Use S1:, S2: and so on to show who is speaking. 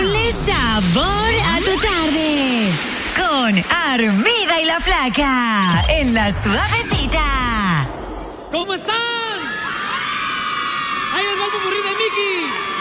S1: Ponle sabor a tu tarde. Con Armida y la Flaca. En la suavecita.
S2: ¿Cómo están? Ahí les va el popurrí de Mickey.